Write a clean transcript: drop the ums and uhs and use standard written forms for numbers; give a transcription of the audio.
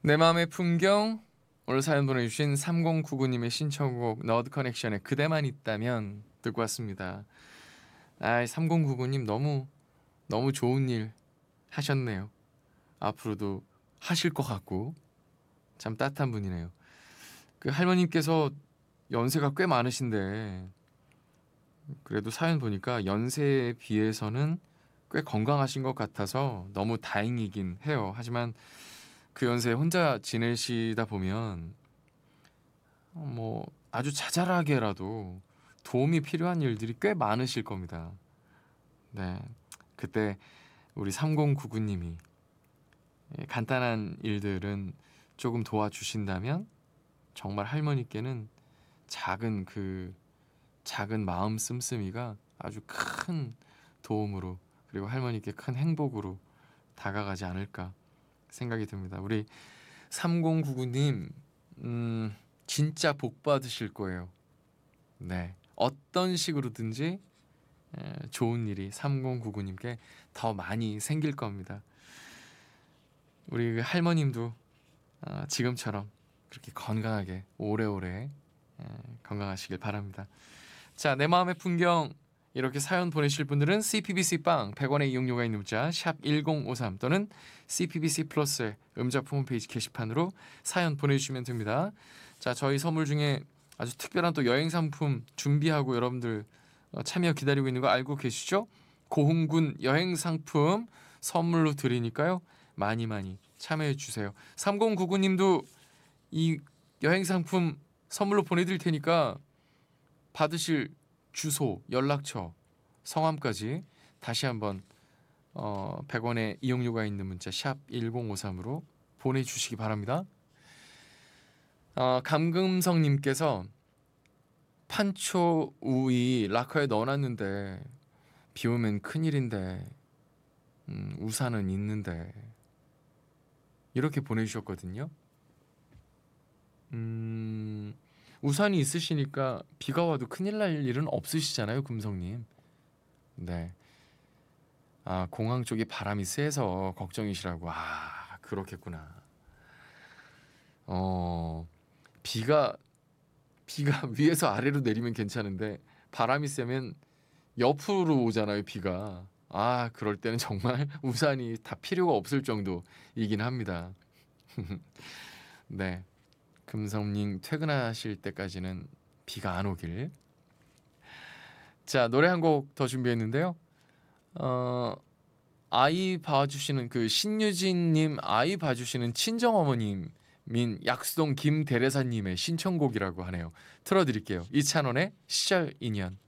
내 마음의 풍경. 오늘 사연 보내주신 3099님의 신청곡 너드 커넥션의 그대만 있다면 듣고 왔습니다. 3099님 너무 너무 좋은 일 하셨네요. 앞으로도 하실 것 같고 참 따뜻한 분이네요. 그 할머님께서 연세가 꽤 많으신데 그래도 사연 보니까 연세에 비해서는 꽤 건강하신 것 같아서 너무 다행이긴 해요. 하지만 그 연세에 혼자 지내시다 보면 뭐 아주 자잘하게라도 도움이 필요한 일들이 꽤 많으실 겁니다. 네, 그때 우리 3099님이 간단한 일들은 조금 도와주신다면 정말 할머니께는 작은 마음 씀씀이가 아주 큰 도움으로, 그리고 할머니께 큰 행복으로 다가가지 않을까 생각이 듭니다. 우리 3099님 진짜 복 받으실 거예요. 네, 어떤 식으로든지 좋은 일이 3099님께 더 많이 생길 겁니다. 우리 그 할머님도 지금처럼 그렇게 건강하게 오래오래 건강하시길 바랍니다. 자, 내 마음의 풍경 이렇게 사연 보내실 분들은 CPBC 빵 100원의 이용료가 있는 문자 샵 1053 또는 CPBC 플러스의 음자품 홈페이지 게시판으로 사연 보내주시면 됩니다. 자, 저희 선물 중에 아주 특별한 또 여행 상품 준비하고 여러분들 참여 기다리고 있는 거 알고 계시죠? 고흥군 여행 상품 선물로 드리니까요. 많이 많이 참여해 주세요. 3099님도 이 여행 상품 선물로 보내드릴 테니까 받으실 주소, 연락처, 성함까지 다시 한번 100원의 이용료가 있는 문자 샵 1053으로 보내주시기 바랍니다. 감금성님께서 판초 우이 락커에 넣어놨는데 비 오면 큰일인데 우산은 있는데 이렇게 보내주셨거든요. 우산이 있으시니까 비가 와도 큰일 날 일은 없으시잖아요, 금성님. 네. 공항 쪽이 바람이 세서 걱정이시라고. 그렇겠구나. 비가 위에서 아래로 내리면 괜찮은데 바람이 세면 옆으로 오잖아요, 비가. 그럴 때는 정말 우산이 다 필요가 없을 정도이긴 합니다. 네. 금성님 퇴근하실 때까지는 비가 안 오길. 자, 노래 한 곡 더 준비했는데요. 아이 봐주시는 그 신유진님 아이 봐주시는 친정어머님인 약수동 김대레사님의 신청곡이라고 하네요. 틀어드릴게요. 이찬원의 시절 인연.